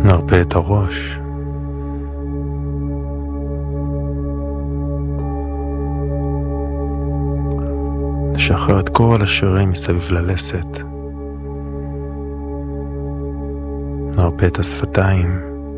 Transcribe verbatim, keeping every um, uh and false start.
נרפה את הראש. נשחרר את כל השרירים מסביב ללסת. נרפה את השפתיים.